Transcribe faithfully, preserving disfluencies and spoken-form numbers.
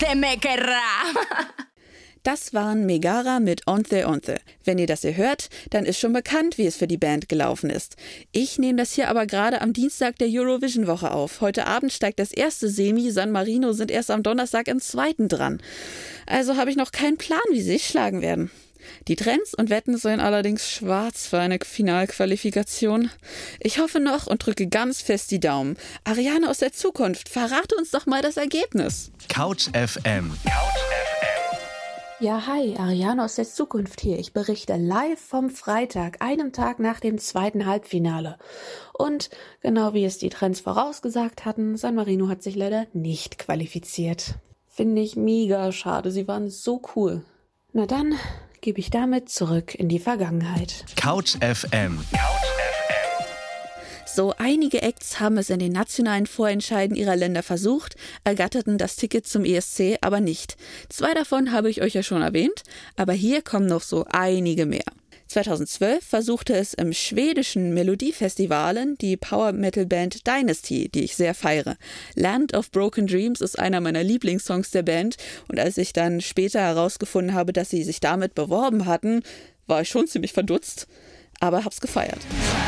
te me querrá. Das waren Megara mit Onthe Onthe. Wenn ihr das hier hört, dann ist schon bekannt, wie es für die Band gelaufen ist. Ich nehme das hier aber gerade am Dienstag der Eurovision-Woche auf. Heute Abend steigt das erste Semi, San Marino sind erst am Donnerstag im zweiten dran. Also habe ich noch keinen Plan, wie sie sich schlagen werden. Die Trends und Wetten seien allerdings schwarz für eine Finalqualifikation. Ich hoffe noch und drücke ganz fest die Daumen. Ariane aus der Zukunft, verrate uns doch mal das Ergebnis. Couch F M. Ja, hi, Ariane aus der Zukunft hier. Ich berichte live vom Freitag, einem Tag nach dem zweiten Halbfinale. Und genau wie es die Trends vorausgesagt hatten, San Marino hat sich leider nicht qualifiziert. Finde ich mega schade, sie waren so cool. Na dann gebe ich damit zurück in die Vergangenheit. Couch F M. So einige Acts haben es in den nationalen Vorentscheiden ihrer Länder versucht, ergatterten das Ticket zum E S C aber nicht. Zwei davon habe ich euch ja schon erwähnt, aber hier kommen noch so einige mehr. zweitausendzwölf versuchte es im schwedischen Melodiefestivalen die Power-Metal-Band Dynasty, die ich sehr feiere. Land of Broken Dreams ist einer meiner Lieblingssongs der Band und als ich dann später herausgefunden habe, dass sie sich damit beworben hatten, war ich schon ziemlich verdutzt, aber hab's gefeiert.